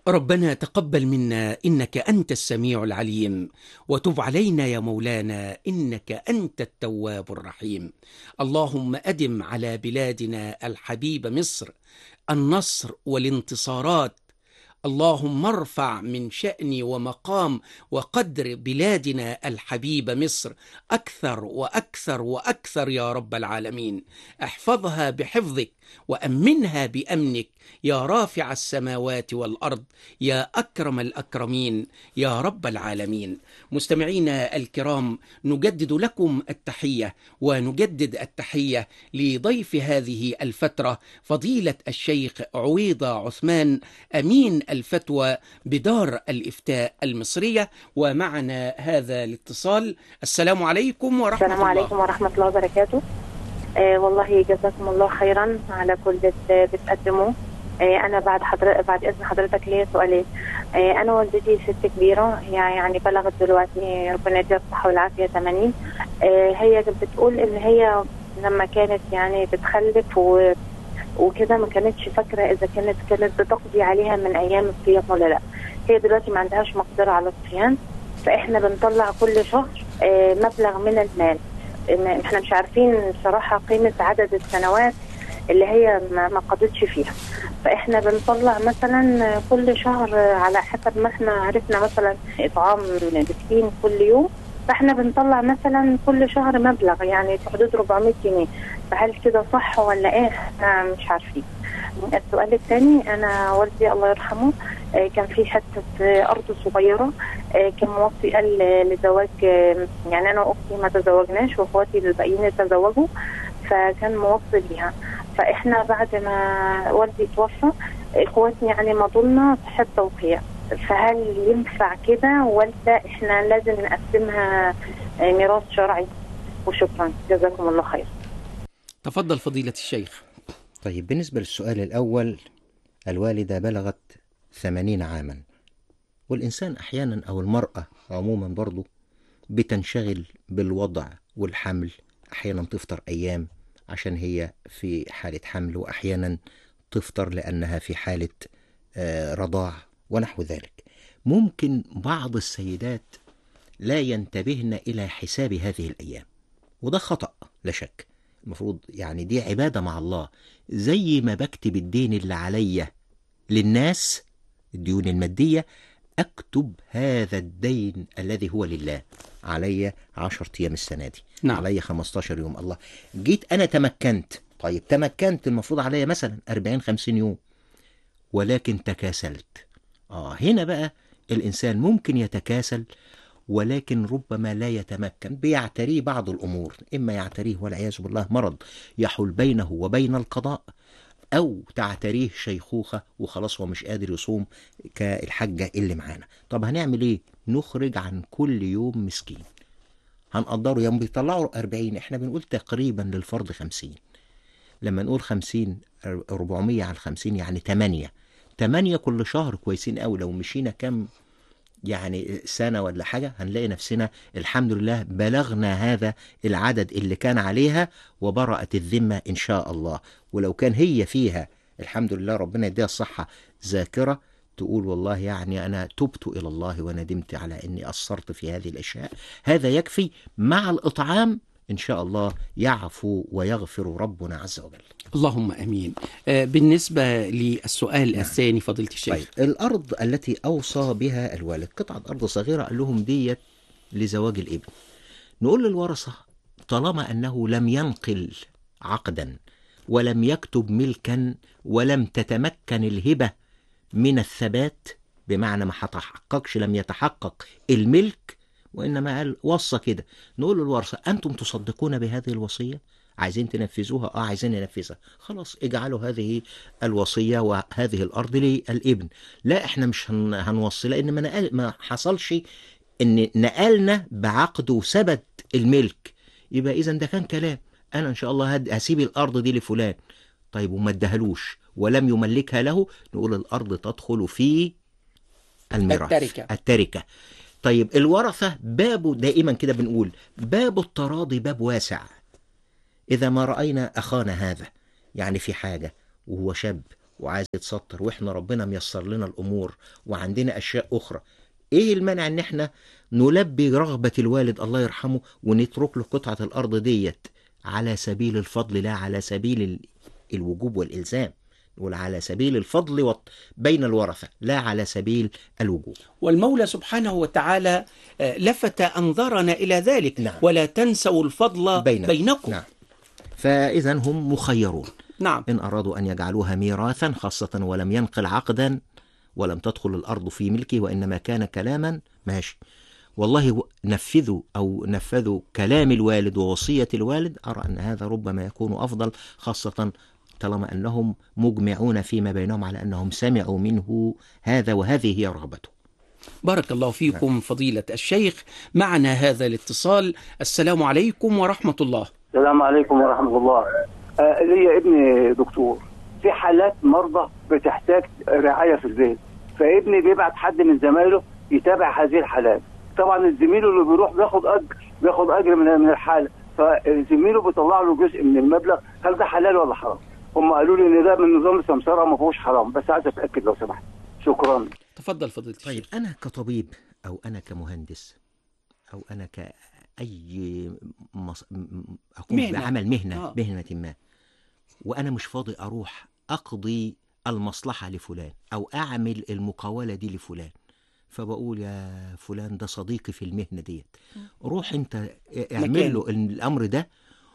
ربنا تقبل منا إنك أنت السميع العليم، وتب علينا يا مولانا إنك أنت التواب الرحيم. اللهم أدم على بلادنا الحبيب مصر النصر والانتصارات. اللهم ارفع من شأن ومقام وقدر بلادنا الحبيب مصر أكثر وأكثر وأكثر يا رب العالمين. احفظها بحفظك وأمنها بأمنك يا رافع السماوات والأرض يا أكرم الأكرمين يا رب العالمين. مستمعينا الكرام، نجدد لكم التحية ونجدد التحية لضيف هذه الفترة فضيلة الشيخ عويضة عثمان، أمين الفتوى بدار الإفتاء المصرية، ومعنا هذا الاتصال. السلام عليكم ورحمة الله. السلام عليكم ورحمة الله وبركاته. والله جزاكم الله خيرا على كل بتقدموه. أنا بعد إذن حضرتك ليا سؤالين. أنا والدتي ست كبيرة، يعني بلغت دلوقتي ربنا يديها الصحة والعافية 80. هي بتقول إن هي لما كانت يعني بتخلف وكده ما كانتش فاكرة إذا كانت بتقضي عليها من أيام الصيام ولا لا. هي دلوقتي ما عندهاش مقدرة على الصيام، فإحنا بنطلع كل شهر مبلغ من المال. إحنا مش عارفين بصراحة قيمة عدد السنوات اللي هي ما قضتش فيها، فإحنا بنطلع مثلا كل شهر على حسب ما إحنا عرفنا مثلا إطعام مسكين كل يوم، فإحنا بنطلع مثلا كل شهر مبلغ يعني في حدود 400 جنيه. فهل كده صح ولا إيه؟ إحنا مش عارفين. السؤال الثاني، أنا والدي الله يرحمه كان في حتة أرض صغيرة، كان موصي قال لزواج، يعني أنا وأختي ما تزوجناش وأخواتي الباقيين تزوجوا، فكان موصي بيها. فإحنا بعد ما والدي توفى إخواتي يعني مضولنا تحت توقيع، فهل ينفع كده ولا إحنا لازم نقسمها ميراث شرعي؟ وشكرا جزاكم الله خير. تفضل فضيلة الشيخ. طيب، بالنسبة للسؤال الأول، الوالدة بلغت 80 عاما، والإنسان أحيانا أو المرأة عموما برضو بتنشغل بالوضع والحمل، أحيانا تفطر أيام عشان هي في حالة حمل، وأحيانا تفطر لأنها في حالة رضاع ونحو ذلك. ممكن بعض السيدات لا ينتبهن إلى حساب هذه الأيام، وده خطأ لا شك. المفروض يعني دي عبادة مع الله، زي ما بكتب الدين اللي عليا للناس الديون المادية، أكتب هذا الدين الذي هو لله. علي 10 أيام السنة دي، نعم. علي 15 يوم. الله، جيت أنا تمكنت، طيب تمكنت المفروض علي مثلا 40-50 يوم، ولكن تكاسلت. هنا بقى الإنسان ممكن يتكاسل، ولكن ربما لا يتمكن، بيعتريه بعض الأمور، إما يعتريه والعياذ بالله مرض يحول بينه وبين القضاء، أو تعتريه شيخوخة وخلاص هو مش قادر يصوم كالحجة اللي معانا. طب هنعمل إيه؟ نخرج عن كل يوم مسكين، هنقدره يوم بيطلعوا 40، إحنا بنقول تقريبا للفرض 50. لما نقول 50 400 على 50 يعني 8 كل شهر، كويسين قوي. لو مشينا كم يعني سنة ولا حاجة هنلاقي نفسنا الحمد لله بلغنا هذا العدد اللي كان عليها، وبرأت الذمة إن شاء الله. ولو كان هي فيها الحمد لله ربنا يديها الصحة ذاكرة، تقول والله يعني أنا تبت إلى الله وندمت على أني قصرت في هذه الأشياء، هذا يكفي. مع الإطعام إن شاء الله يعفو ويغفر ربنا عز وجل. اللهم أمين. بالنسبة للسؤال الثاني فضيلة الشيخ. طيب، الأرض التي أوصى بها الوالد قطعة أرض صغيرة، قال لهم ديت لزواج الابن. نقول للورثة طالما أنه لم ينقل عقدا ولم يكتب ملكا ولم تتمكن الهبة من الثبات، بمعنى ما حتحققش، لم يتحقق الملك، وإنما قال وصى كده، نقول للورثة أنتم تصدقون بهذه الوصية؟ عايزين تنفذوها؟ عايزين ننفذها، خلاص اجعلوا هذه الوصية وهذه الأرض للابن. لا احنا مش هنوصي، لأن ما حصلش ان نقلنا بعقد وثبت الملك، يبقى إذا ده كان كلام. أنا إن شاء الله هسيب الأرض دي لفلان، طيب وما ادهلوش ولم يملكها له، نقول الأرض تدخل في الميراث، التركة. طيب الورثة بابه دائما كده بنقول باب التراضي باب واسع. إذا ما رأينا أخانا هذا يعني في حاجة وهو شاب وعايز يتستر، واحنا ربنا ميسر لنا الامور وعندنا اشياء اخرى، ايه المانع ان احنا نلبي رغبة الوالد الله يرحمه ونترك له قطعة الارض ديت على سبيل الفضل، لا على سبيل الوجوب والالزام، نقول على سبيل الفضل بين الورثة لا على سبيل الوجوب. والمولى سبحانه وتعالى لفت أنظارنا إلى ذلك. نعم. ولا تنسوا الفضل بينكم. نعم. فإذا هم مخيرون. نعم. إن أرادوا أن يجعلوها ميراثا خاصة ولم ينقل عقدا ولم تدخل الأرض في ملكه وإنما كان كلاما، ماشي، والله نفذوا كلام الوالد ووصية الوالد، أرى أن هذا ربما يكون أفضل، خاصة طالما أنهم مجمعون فيما بينهم على أنهم سمعوا منه هذا وهذه هي رغبته. بارك الله فيكم فضيلة الشيخ. معنا هذا الاتصال. السلام عليكم ورحمة الله. السلام عليكم ورحمة الله. لي ابني دكتور، في حالات مرضى بتحتاج رعاية في البيت، فابني بيبعت حد من زمايله يتابع هذه الحالات. طبعا الزميل اللي بيروح بياخد أجر من الحالة، فزميله بيطلع له جزء من المبلغ. هل ده حلال ولا حرام؟ هم قالوا لي ان ده من نظام السمسرة ما فيهوش حرام، بس عايز اتاكد لو سمحت. شكرا. تفضل فضيلة الشيخ. طيب أنا كطبيب أو أنا كمهندس أو أنا كأي أقوم بعمل مهنة ما، وأنا مش فاضي أروح أقضي المصلحة لفلان أو أعمل المقاولة دي لفلان، فبقول يا فلان ده صديقي في المهنة ديت، روح أنت اعمل له الأمر ده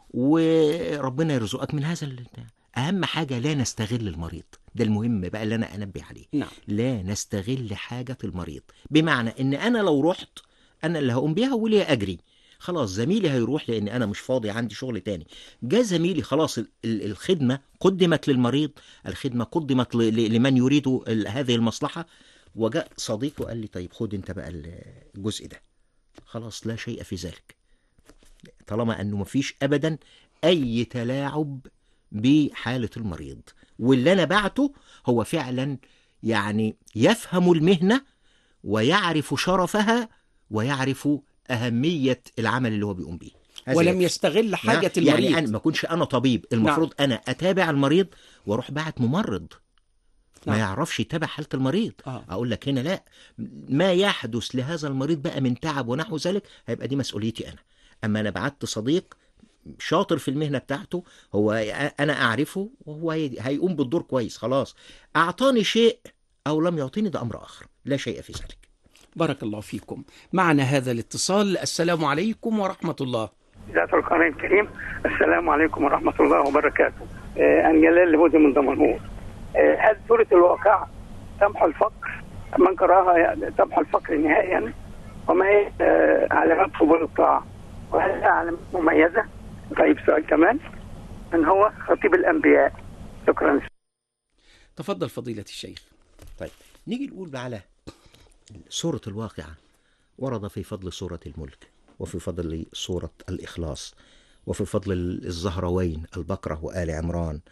وربنا يرزقك من هذا. أهم حاجة لا نستغل المريض، ده المهم بقى اللي أنا أنبه عليه. نعم. لا نستغل حاجة المريض، بمعنى إن أنا لو رحت أنا اللي هقوم بيها ولي أجري، خلاص زميلي هيروح لأن أنا مش فاضي عندي شغل تاني. جاء زميلي خلاص الخدمة قدمت للمريض، الخدمة قدمت لمن يريد هذه المصلحة، وجاء صديقه قال لي طيب خد أنت بقى الجزء ده، خلاص لا شيء في ذلك، طالما أنه مفيش أبدا أي تلاعب بحالة المريض، واللي أنا بعته هو فعلا يعني يفهم المهنة ويعرف شرفها ويعرف أهمية العمل اللي هو بيقوم به، ولم يستغل حاجة المريض. يعني أنا ما كنش أنا طبيب المفروض أنا أتابع المريض وأروح بعت ممرض ما يعرفش يتابع حالة المريض. أقول لك هنا لا، ما يحدث لهذا المريض بقى من تعب ونحو ذلك هيبقى دي مسؤوليتي أنا. أما أنا بعت صديق شاطر في المهنة بتاعته، هو أنا أعرفه وهو هيقوم بالدور كويس، خلاص أعطاني شيء أو لم يعطيني ده أمر آخر، لا شيء في ذلك. بارك الله فيكم. معنا هذا الاتصال. السلام عليكم ورحمة الله. ذات القرآن الكريم. السلام عليكم ورحمة الله وبركاته. أنا جلال لبودي من دمنهور. هل سورة الواقع تمحو الفقر؟ من قراها تمحو الفقر نهائيا؟ وما هي علامات قبول الطاعة؟ وهل لها علامات مميزة؟ طيب سؤال كمان، من هو خطيب الأنبياء؟ شكرا. تفضل فضيلة الشيخ. طيب نيجي نقول على سورة الواقعة. ورد في فضل سورة الملك، وفي فضل سورة الإخلاص، وفي فضل الزهروين البقرة وآل عمران،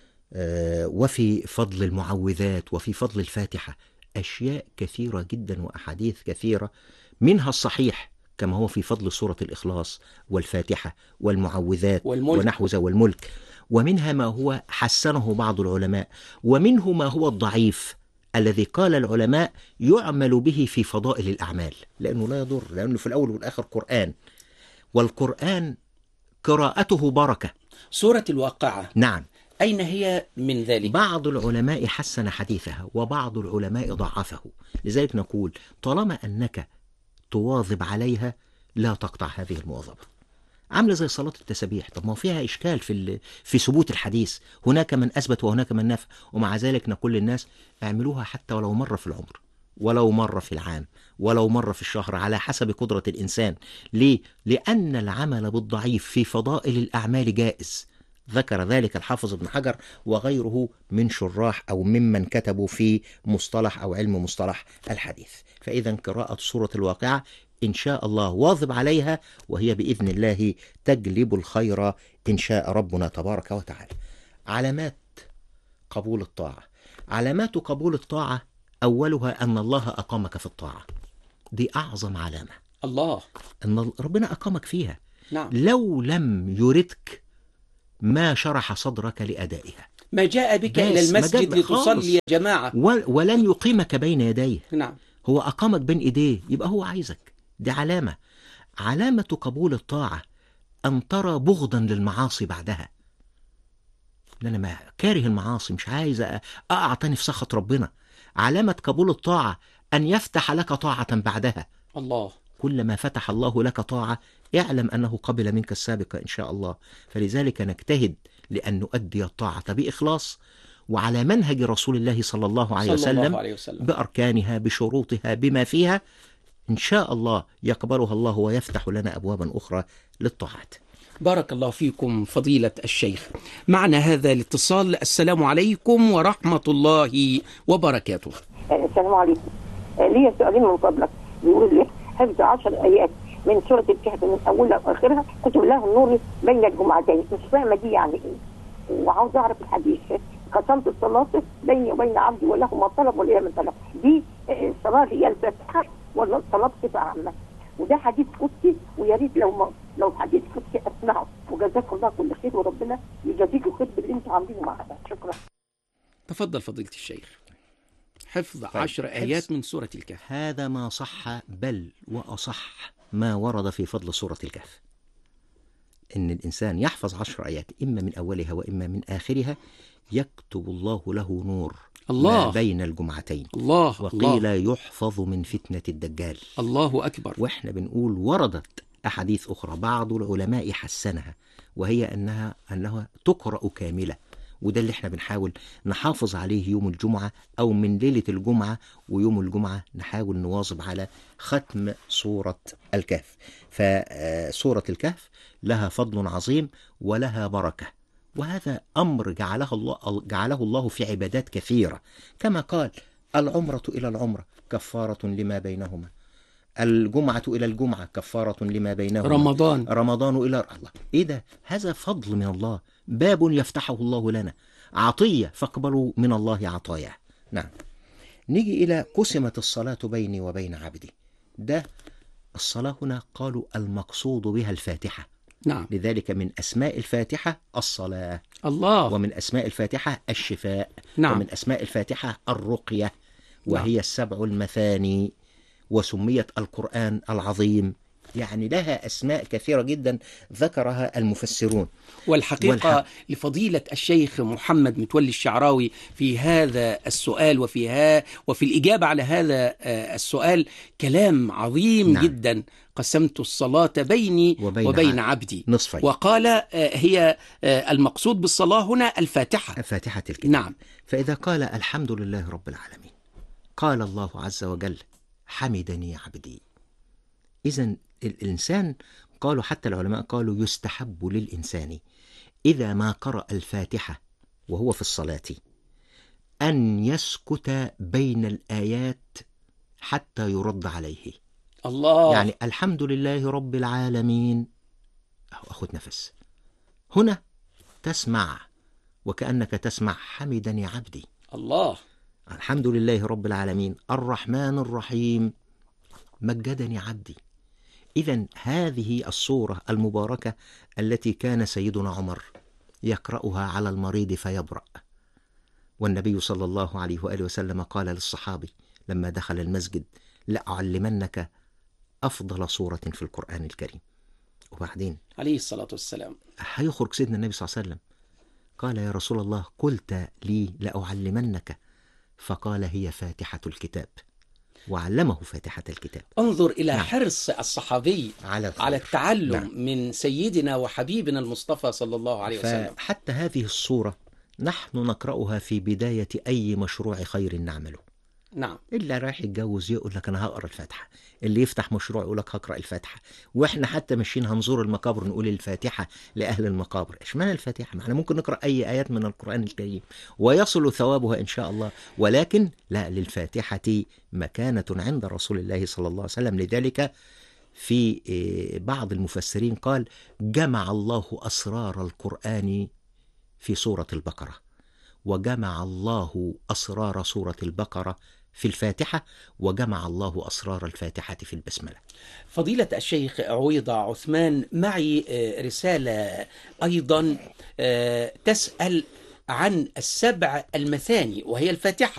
وفي فضل المعوذات، وفي فضل الفاتحة، أشياء كثيرة جدا وأحاديث كثيرة، منها الصحيح كما هو في فضل سورة الإخلاص والفاتحة والمعوذات ونحو ذا والملك، ومنها ما هو حسنه بعض العلماء، ومنه ما هو الضعيف الذي قال العلماء يعمل به في فضائل الأعمال، لأنه لا يضر، لأنه في الأول والآخر قرآن، والقرآن قراءته بركة. سورة الواقعة، نعم، أين هي من ذلك؟ بعض العلماء حسن حديثها وبعض العلماء ضعفه، لذلك نقول طالما أنك تواظب عليها لا تقطع هذه المواظبة. عامله زي صلاة التسبيح، طب ما فيها إشكال في ثبوت الحديث، هناك من أثبت وهناك من نفى، ومع ذلك نقول للناس اعملوها حتى ولو مرة في العمر، ولو مرة في العام، ولو مرة في الشهر، على حسب قدرة الإنسان. ليه؟ لأن العمل بالضعيف في فضائل الأعمال جائز، ذكر ذلك الحافظ ابن حجر وغيره من شراح أو ممن كتبوا في مصطلح أو علم مصطلح الحديث. فإذا قراءة سورة الواقعة إن شاء الله واظب عليها، وهي بإذن الله تجلب الخير إن شاء ربنا تبارك وتعالى. علامات قبول الطاعة. علامات قبول الطاعة أولها أن الله أقامك في الطاعة، دي أعظم علامة، الله أن ربنا أقامك فيها. نعم. لو لم يردك ما شرح صدرك لأدائها. ما جاء بك بس إلى ما المسجد جاء خالص. لتصلي يا جماعة. ولن يقيمك بين يديه، نعم. هو أقامك بين إيديه، يبقى هو عايزك. دي علامة قبول الطاعة أن ترى بغضا للمعاصي بعدها. أنا ما كاره المعاصي، مش عايز أقع تاني في سخط ربنا. علامة قبول الطاعة أن يفتح لك طاعة بعدها. الله. كلما فتح الله لك طاعة اعلم أنه قبل منك السابقة إن شاء الله. فلذلك نجتهد لأن نؤدي الطاعة بإخلاص وعلى منهج رسول الله صلى الله عليه وسلم بأركانها بشروطها بما فيها، إن شاء الله يقبلها الله ويفتح لنا أبوابا أخرى للطاعات. بارك الله فيكم فضيلة الشيخ. معنا هذا الاتصال. السلام عليكم ورحمة الله وبركاته. السلام عليكم. لي سؤالين من فضلك. بيقول لي حفظ 10 آيات من سورة الكهف من أولها وآخرها كتب له النور بين الجمعتين، مش فاهمة دي يعني إيه، وعاوز أعرف الحديث. قسمت الصلاة بيني وبين عبدي وله ما طلب ولي من طلب، دي الصلاة هي الفاتحة ولا الصلاة بصفة عامة؟ وده حديث قدسي، ويا ريت لو حديث قدسي أسمعه. وجزاكم الله كل خير وربنا يجازيكم خير باللي أنتم عاملينه معنا. شكرا. تفضل فضيلة الشيخ. حفظ 10 آيات من سورة الكهف. هذا ما صح، بل وأصح ما ورد في فضل سورة الكهف، إن الإنسان يحفظ 10 آيات إما من أولها وإما من آخرها، يكتب الله له نور الله ما بين الجمعتين. الله. وقيل يحفظ من فتنة الدجال. الله أكبر. وإحنا بنقول وردت أحاديث أخرى بعض العلماء حسنها، وهي أنها تقرأ كاملة، وده اللي احنا بنحاول نحافظ عليه يوم الجمعة أو من ليلة الجمعة ويوم الجمعة نحاول نواظب على ختم سورة الكهف. فسورة الكهف لها فضل عظيم ولها بركة، وهذا أمر جعله الله في عبادات كثيرة، كما قال العمرة إلى العمرة كفارة لما بينهما، الجمعة إلى الجمعة كفارة لما بينهما، رمضان إلى الله. إيه ده؟ هذا فضل من الله، باب يفتحه الله لنا، عطية فاقبلوا من الله عطاياه. نعم. نيجي إلى قسمت الصلاة بيني وبين عبدي. ده الصلاة هنا قالوا المقصود بها الفاتحة. نعم. لذلك من أسماء الفاتحة الصلاة. الله. ومن أسماء الفاتحة الشفاء. نعم. ومن أسماء الفاتحة الرقية، وهي نعم. السبع المثاني، وسميت القرآن العظيم. يعني لها أسماء كثيرة جدا ذكرها المفسرون. والحقيقة لفضيلة الشيخ محمد متولي الشعراوي في هذا السؤال وفي الإجابة على هذا السؤال كلام عظيم. نعم. جدا. قسمت الصلاة بيني وبين عبدي نصفين، وقال هي المقصود بالصلاة هنا الفاتحة، فاتحة الكتاب. نعم. فإذا قال الحمد لله رب العالمين، قال الله عز وجل حمدني عبدي. إذن الإنسان، قالوا حتى العلماء قالوا يستحب للإنسان إذا ما قرأ الفاتحة وهو في الصلاة أن يسكت بين الآيات حتى يرد عليه. الله. يعني الحمد لله رب العالمين، أخذ نفس هنا، تسمع وكأنك تسمع حمدني عبدي. الله. الحمد لله رب العالمين الرحمن الرحيم مجدني عبدي. إذن هذه الصورة المباركة التي كان سيدنا عمر يقرأها على المريض فيبرأ، والنبي صلى الله عليه وآله وسلم قال للصحابي لما دخل المسجد لأعلمنك أفضل صورة في القرآن الكريم. وبعدين عليه الصلاة والسلام هيخرج سيدنا النبي صلى الله عليه وسلم قال يا رسول الله قلت لي لأعلمنك، فقال هي فاتحة الكتاب، وعلمه فاتحة الكتاب. انظر إلى نعم. حرص الصحابي على التعلم. نعم. من سيدنا وحبيبنا المصطفى صلى الله عليه وسلم. فحتى هذه الصورة نحن نقرأها في بداية أي مشروع خير نعمله. نعم. اللي رايح يتجوز يقول لك أنا هقرأ الفاتحة، اللي يفتح مشروع يقول لك هقرأ الفاتحة، وإحنا حتى ماشيين هنزور المقابر نقول الفاتحة لأهل المقابر. إيش معنى الفاتحة؟ معنا ممكن نقرأ أي آيات من القرآن الكريم ويصل ثوابها إن شاء الله، ولكن لا، للفاتحة مكانة عند رسول الله صلى الله عليه وسلم. لذلك في بعض المفسرين قال جمع الله أسرار القرآن في سورة البقرة، وجمع الله أسرار سورة البقرة في الفاتحة، وجمع الله أسرار الفاتحة في البسملة. فضيلة الشيخ عويضة عثمان، معي رسالة أيضا تسأل عن السبع المثاني وهي الفاتحة